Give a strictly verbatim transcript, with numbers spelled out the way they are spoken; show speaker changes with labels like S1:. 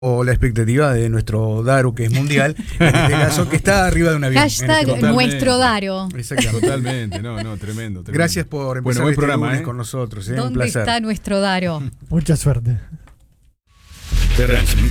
S1: o la expectativa de nuestro Daru, que es mundial, en este caso, que está arriba de un avión.
S2: Hashtag
S1: este
S2: nuestro Daru.
S1: Exactamente.
S3: Totalmente, no, no, tremendo, tremendo.
S1: Gracias por empezar
S3: bueno, buen
S1: este
S3: programa,
S1: lunes
S3: ¿eh?
S1: con nosotros. ¿eh? Un
S2: ¿Dónde
S1: placer.
S2: está nuestro Daru?
S4: Mucha suerte.